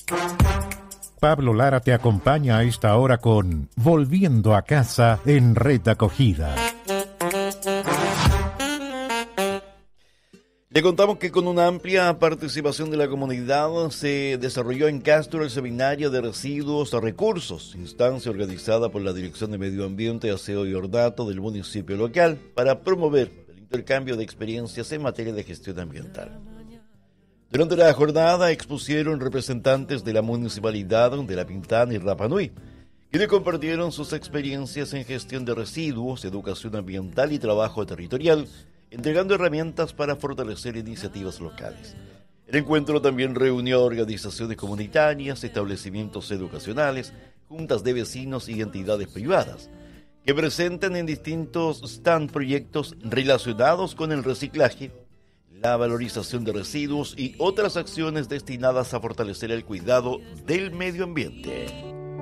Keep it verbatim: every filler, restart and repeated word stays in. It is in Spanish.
Pablo Lara te acompaña a esta hora con Volviendo a Casa en Red Acogida. Le contamos que con una amplia participación de la comunidad se desarrolló en Castro el Seminario de Residuos a Recursos, instancia organizada por la Dirección de Medio Ambiente, Aseo y Ornato del municipio local para promover el intercambio de experiencias en materia de gestión ambiental. Durante la jornada expusieron representantes de la municipalidad de La Pintana y Rapa Nui, quienes compartieron sus experiencias en gestión de residuos, educación ambiental y trabajo territorial, entregando herramientas para fortalecer iniciativas locales. El encuentro también reunió a organizaciones comunitarias, establecimientos educacionales, juntas de vecinos y entidades privadas, que presentan en distintos stand proyectos relacionados con el reciclaje, la valorización de residuos y otras acciones destinadas a fortalecer el cuidado del medio ambiente.